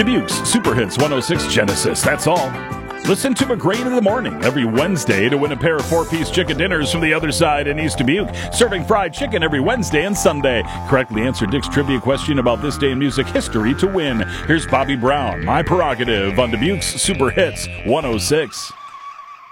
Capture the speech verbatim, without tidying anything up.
Dubuque's Super Hits one oh six Genesis, that's all. Listen to McGrain in the Morning every Wednesday to win a pair of four-piece chicken dinners from the other side in East Dubuque. Serving fried chicken every Wednesday and Sunday. Correctly answer Dick's trivia question about this day in music history to win. Here's Bobby Brown, My Prerogative, on Dubuque's Super Hits one oh six.